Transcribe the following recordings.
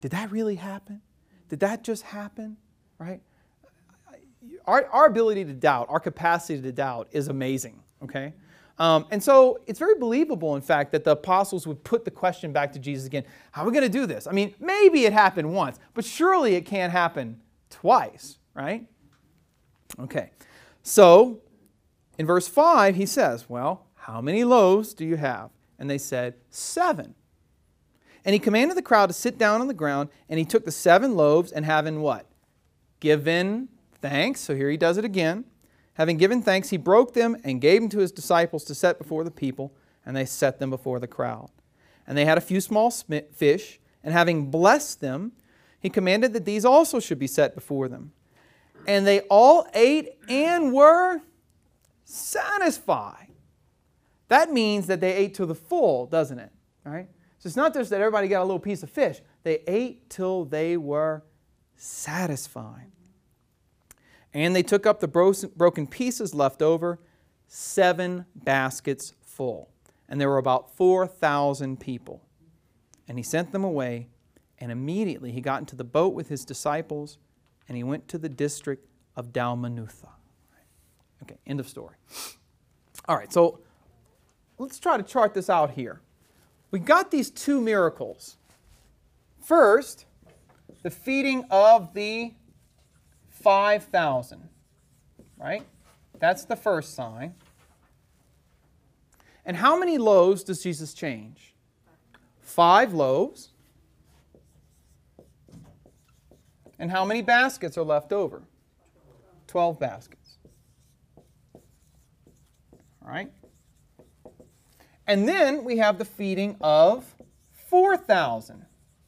Did that really happen? Did that just happen? Right? Our ability to doubt, our capacity to doubt is amazing. Okay? And so it's very believable, in fact, that the apostles would put the question back to Jesus again. How are we going to do this? I mean, maybe it happened once, but surely it can't happen twice, right? Okay. So in verse 5, he says, well, how many loaves do you have? And they said, 7. And he commanded the crowd to sit down on the ground, and he took the 7 loaves and having what? Given thanks. So here he does it again. Having given thanks, he broke them and gave them to his disciples to set before the people, and they set them before the crowd. And they had a few small fish, and having blessed them, he commanded that these also should be set before them. And they all ate and were satisfied. That means that they ate to the full, doesn't it? All right? So it's not just that everybody got a little piece of fish. They ate till they were satisfied. And they took up the broken pieces left over, 7 baskets full. And there were about 4,000 people. And he sent them away, and immediately he got into the boat with his disciples, and he went to the district of Dalmanutha. Okay, end of story. All right, so let's try to chart this out here. We got these 2 miracles. First, the feeding of the 5,000, right? That's the first sign. And how many loaves does Jesus change? 5 loaves. And how many baskets are left over? 12 baskets. All right? And then we have the feeding of 4,000.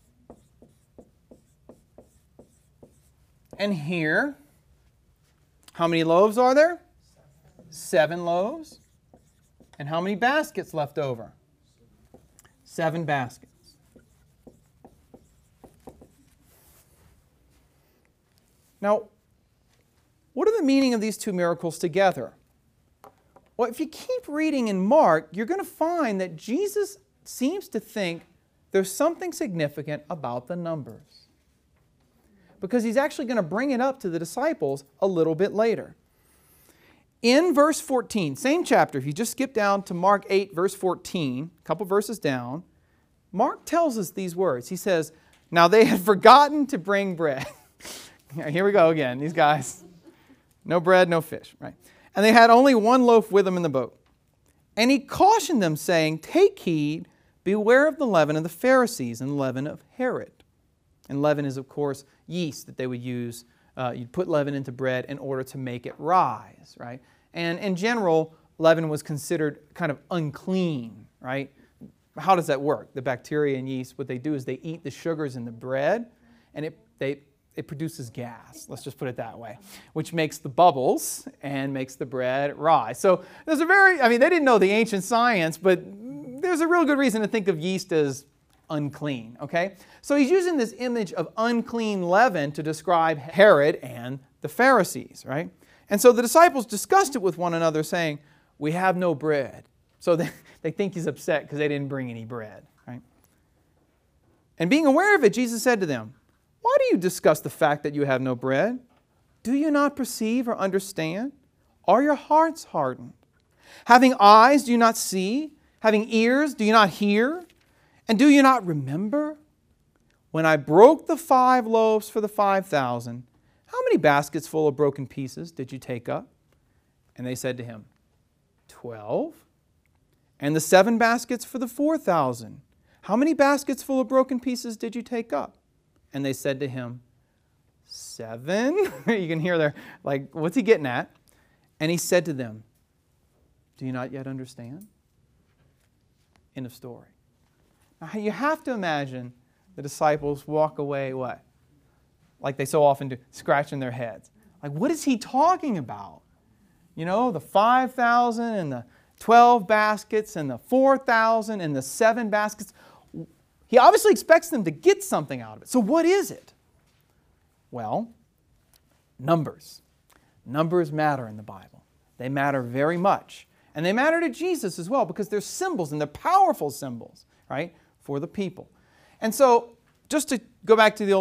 And here, how many loaves are there? 7 loaves. And how many baskets left over? 7 baskets. Now, what are the meaning of these 2 miracles together? Well, if you keep reading in Mark, you're going to find that Jesus seems to think there's something significant about the numbers, because he's actually going to bring it up to the disciples a little bit later. In verse 14, same chapter, if you just skip down to Mark 8, verse 14, a couple verses down, Mark tells us these words. He says, now they had forgotten to bring bread. Here we go again, these guys. No bread, no fish, right? And they had only 1 loaf with them in the boat. And he cautioned them, saying, take heed, beware of the leaven of the Pharisees and the leaven of Herod. And leaven is, of course, yeast that they would use. You'd put leaven into bread in order to make it rise, right? And in general, leaven was considered kind of unclean, right? How does that work? The bacteria and yeast, what they do is they eat the sugars in the bread, and it produces gas, let's just put it that way, which makes the bubbles and makes the bread rise. So there's they didn't know the ancient science, but there's a real good reason to think of yeast as unclean, okay? So he's using this image of unclean leaven to describe Herod and the Pharisees, right? And so the disciples discussed it with one another, saying, we have no bread. So they think he's upset because they didn't bring any bread, right? And being aware of it, Jesus said to them, why do you discuss the fact that you have no bread? Do you not perceive or understand? Are your hearts hardened? Having eyes, do you not see? Having ears, do you not hear? And do you not remember? When I broke the 5 loaves for the 5,000, how many baskets full of broken pieces did you take up? And they said to him, 12. And the 7 baskets for the 4,000, how many baskets full of broken pieces did you take up? And they said to him, 7. You can hear there, like, what's he getting at? And he said to them, do you not yet understand? End of story. Now, you have to imagine the disciples walk away, what? Like they so often do, scratching their heads. Like, what is he talking about? You know, the 5,000 and the 12 baskets and the 4,000 and the 7 baskets. He obviously expects them to get something out of it. So what is it? Well, numbers. Numbers matter in the Bible. They matter very much. And they matter to Jesus as well because they're symbols and they're powerful symbols, right, for the people. And so just to go back to the Old